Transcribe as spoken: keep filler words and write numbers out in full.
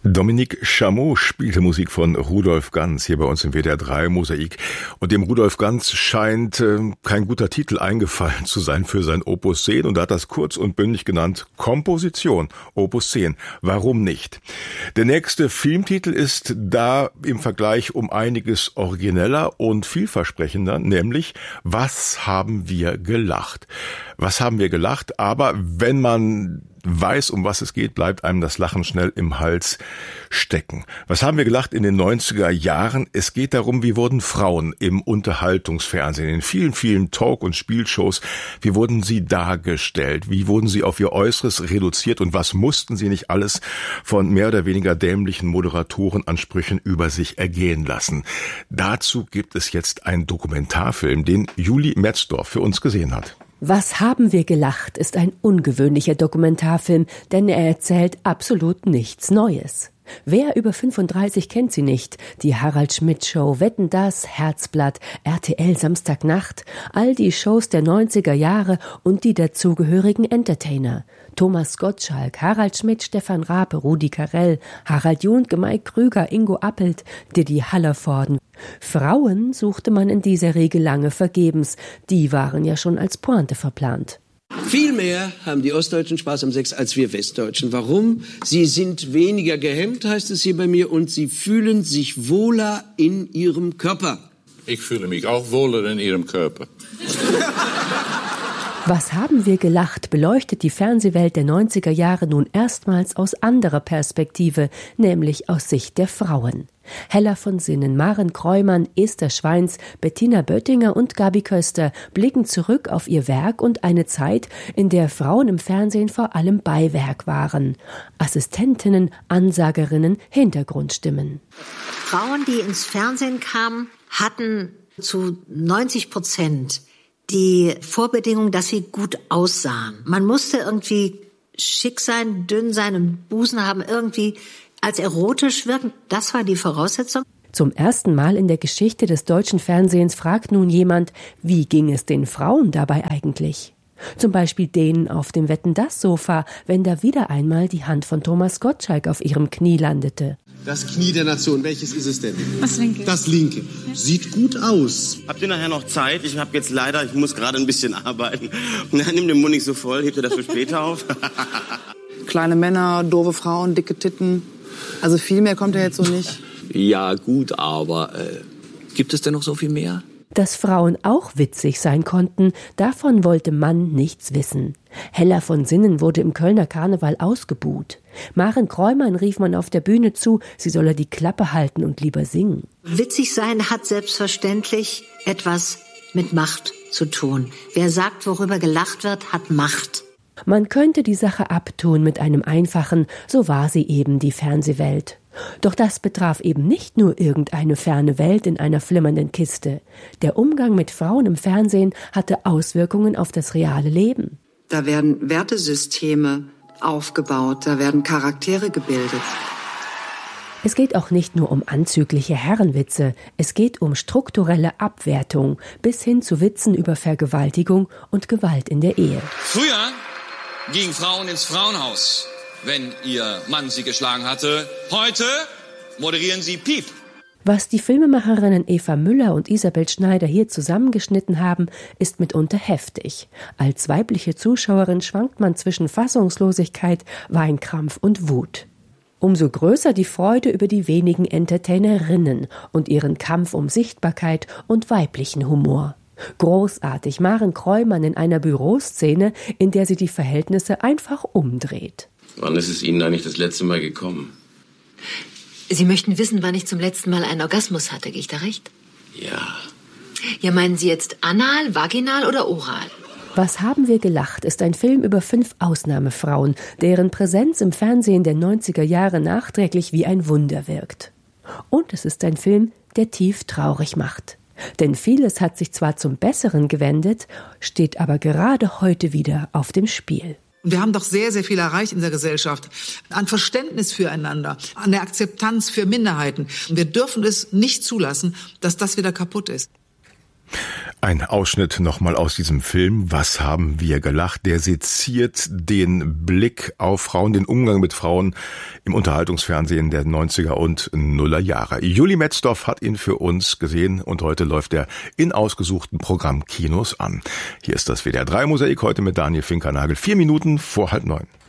Dominique Chameau spielte Musik von Rudolf Ganz hier bei uns im W D R drei Mosaik. Und dem Rudolf Ganz scheint äh, kein guter Titel eingefallen zu sein für sein Opus zehn. Und er hat das kurz und bündig genannt Komposition, Opus zehn. Warum nicht? Der nächste Filmtitel ist da im Vergleich um einiges origineller und vielversprechender, nämlich Was haben wir gelacht? Was haben wir gelacht? Aber wenn man weiß, um was es geht, bleibt einem das Lachen schnell im Hals stecken. Was haben wir gelacht in den neunziger Jahren? Es geht darum, wie wurden Frauen im Unterhaltungsfernsehen, in vielen, vielen Talk- und Spielshows, wie wurden sie dargestellt? Wie wurden sie auf ihr Äußeres reduziert? Und was mussten sie nicht alles von mehr oder weniger dämlichen Moderatorenansprüchen über sich ergehen lassen? Dazu gibt es jetzt einen Dokumentarfilm, den Julie Metzdorf für uns gesehen hat. Was haben wir gelacht ist ein ungewöhnlicher Dokumentarfilm, denn er erzählt absolut nichts Neues. Wer über fünfunddreißig kennt sie nicht? Die Harald Schmidt Show, Wetten, das, Herzblatt, R T L Samstagnacht, all die Shows der neunziger Jahre und die dazugehörigen Entertainer. Thomas Gottschalk, Harald Schmidt, Stefan Rape, Rudi Carrell, Harald Juhnke, Mike Krüger, Ingo Appelt, Didi Hallervorden. Frauen suchte man in dieser Regel lange vergebens. Die waren ja schon als Pointe verplant. Viel mehr haben die Ostdeutschen Spaß am Sex als wir Westdeutschen. Warum? Sie sind weniger gehemmt, heißt es hier bei mir, und sie fühlen sich wohler in ihrem Körper. Ich fühle mich auch wohler in ihrem Körper. Was haben wir gelacht, beleuchtet die Fernsehwelt der neunziger Jahre nun erstmals aus anderer Perspektive, nämlich aus Sicht der Frauen. Hella von Sinnen, Maren Kreumann, Esther Schweins, Bettina Böttinger und Gabi Köster blicken zurück auf ihr Werk und eine Zeit, in der Frauen im Fernsehen vor allem Beiwerk waren. Assistentinnen, Ansagerinnen, Hintergrundstimmen. Frauen, die ins Fernsehen kamen, hatten zu neunzig Prozent die Vorbedingung, dass sie gut aussahen. Man musste irgendwie schick sein, dünn sein und Busen haben, irgendwie als erotisch wirken. Das war die Voraussetzung. Zum ersten Mal in der Geschichte des deutschen Fernsehens fragt nun jemand, wie ging es den Frauen dabei eigentlich? Zum Beispiel denen auf dem Wetten-das-Sofa, wenn da wieder einmal die Hand von Thomas Gottschalk auf ihrem Knie landete. Das Knie der Nation, welches ist es denn? Das linke. Das linke. Sieht gut aus. Habt ihr nachher noch Zeit? Ich habe jetzt leider, ich muss gerade ein bisschen arbeiten. Na, nimm den Mund nicht so voll, hebt ihr das für später auf? Kleine Männer, doofe Frauen, dicke Titten. Also viel mehr kommt ja jetzt so nicht. Ja gut, aber äh, gibt es denn noch so viel mehr? Dass Frauen auch witzig sein konnten, davon wollte Mann nichts wissen. Hella von Sinnen wurde im Kölner Karneval ausgebuht. Maren Kreumann rief man auf der Bühne zu, sie solle die Klappe halten und lieber singen. Witzig sein hat selbstverständlich etwas mit Macht zu tun. Wer sagt, worüber gelacht wird, hat Macht. Man könnte die Sache abtun mit einem einfachen, so war sie eben die Fernsehwelt. Doch das betraf eben nicht nur irgendeine ferne Welt in einer flimmernden Kiste. Der Umgang mit Frauen im Fernsehen hatte Auswirkungen auf das reale Leben. Da werden Wertesysteme aufgebaut, da werden Charaktere gebildet. Es geht auch nicht nur um anzügliche Herrenwitze, es geht um strukturelle Abwertung bis hin zu Witzen über Vergewaltigung und Gewalt in der Ehe. Früher gingen Frauen ins Frauenhaus, wenn ihr Mann sie geschlagen hatte. Heute moderieren sie Piep. Was die Filmemacherinnen Eva Müller und Isabel Schneider hier zusammengeschnitten haben, ist mitunter heftig. Als weibliche Zuschauerin schwankt man zwischen Fassungslosigkeit, Weinkrampf und Wut. Umso größer die Freude über die wenigen Entertainerinnen und ihren Kampf um Sichtbarkeit und weiblichen Humor. Großartig Maren Kreumann in einer Büroszene, in der sie die Verhältnisse einfach umdreht. Wann ist es Ihnen eigentlich das letzte Mal gekommen? Sie möchten wissen, wann ich zum letzten Mal einen Orgasmus hatte, gehe ich da recht? Ja. Ja, meinen Sie jetzt anal, vaginal oder oral? Was haben wir gelacht ist ein Film über fünf Ausnahmefrauen, deren Präsenz im Fernsehen der neunziger Jahre nachträglich wie ein Wunder wirkt. Und es ist ein Film, der tief traurig macht. Denn vieles hat sich zwar zum Besseren gewendet, steht aber gerade heute wieder auf dem Spiel. Wir haben doch sehr, sehr viel erreicht in der Gesellschaft. An Verständnis füreinander, an der Akzeptanz für Minderheiten. Wir dürfen es nicht zulassen, dass das wieder kaputt ist. Ein Ausschnitt nochmal aus diesem Film. Was haben wir gelacht? Der seziert den Blick auf Frauen, den Umgang mit Frauen im Unterhaltungsfernsehen der neunziger und Nuller Jahre. Julie Metzdorf hat ihn für uns gesehen und heute läuft er in ausgesuchten Programmkinos an. Hier ist das W D R drei Mosaik heute mit Daniel Finkernagel. Vier Minuten vor halb neun.